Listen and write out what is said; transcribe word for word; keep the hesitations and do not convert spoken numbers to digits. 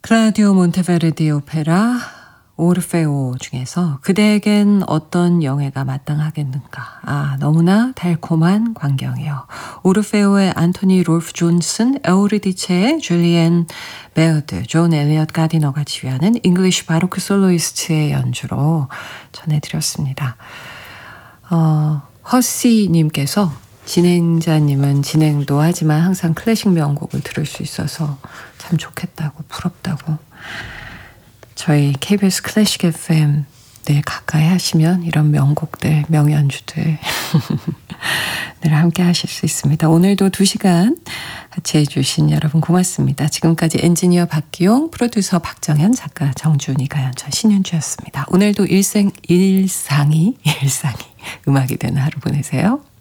클라우디오 몬테베르디 오페라 오르페오 중에서 그대에겐 어떤 영예가 마땅하겠는가. 아, 너무나 달콤한 광경이요. 오르페오의 안토니 롤프 존슨, 에우리디체의 줄리엔 베어드, 존 엘리엇 가디너가 지휘하는 잉글리시 바로크 솔로이스트의 연주로 전해드렸습니다. 어, 허씨님께서 진행자님은 진행도 하지만 항상 클래식 명곡을 들을 수 있어서 참 좋겠다고, 부럽다고. 저희 케이비에스 클래식 에프엠 늘 가까이 하시면 이런 명곡들, 명연주들 늘 함께 하실 수 있습니다. 오늘도 두 시간 같이 해주신 여러분 고맙습니다. 지금까지 엔지니어 박기용, 프로듀서 박정현, 작가 정준이, 가연천, 신윤주였습니다. 오늘도 일생, 일상이, 일상이 음악이 되는 하루 보내세요.